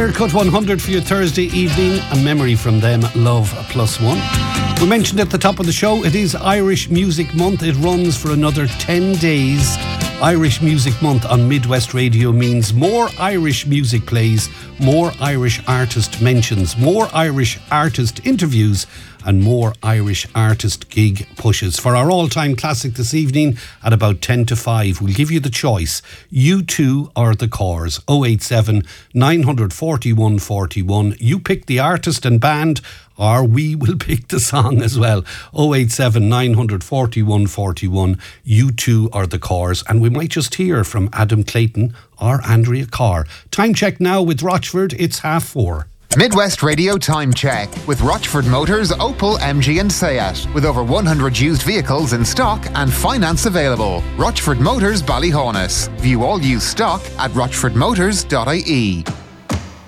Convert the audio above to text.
Cut 100 for your Thursday evening. A memory from them, Love Plus One. We mentioned at the top of the show, it is Irish Music Month. It runs for another 10 days. Irish Music Month on Midwest Radio means more Irish music plays, more Irish artist mentions, more Irish artist interviews, and more Irish artist gig pushes. For our all-time classic this evening at about 10 to 5, we'll give you the choice. U2 or the Corrs. 087 941 41. You pick the artist and band, or we will pick the song as well. 087 941 41. U2 or the Corrs. And we might just hear from Adam Clayton or Andrea Carr. Time check now with Rochford. It's 4:30. Midwest Radio Time Check with Rochford Motors, Opel, MG and Seat. With over 100 used vehicles in stock and finance available. Rochford Motors, Ballyhonus. View all used stock at rochfordmotors.ie.